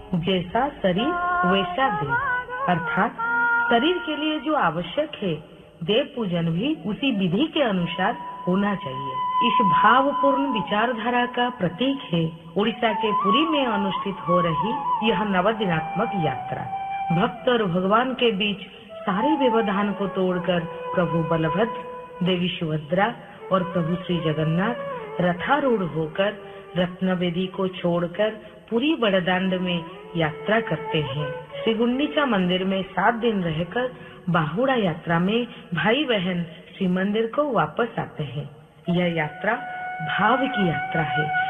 जैसा शरीर वैसा देव, अर्थात शरीर के लिए जो आवश्यक है, देव पूजन भी उसी विधि के अनुसार होना चाहिए। इस भावपूर्ण विचारधारा का प्रतीक है उड़ीसा के पुरी में अनुष्ठित हो रही यह 9 दिनात्मक यात्रा। भक्त और भगवान के बीच सारे व्यवधान को तोड़कर प्रभु बलभद्र, देवी सुभद्रा और प्रभु श्री जगन्नाथ रथारूढ़ होकर रत्नवेदी को छोड़कर पुरी बड़दांड में यात्रा करते हैं। श्री गुंडीचा मंदिर में 7 दिन रहकर बाहुड़ा यात्रा में भाई बहन श्री मंदिर को वापस आते हैं। यह यात्रा भाव की यात्रा है।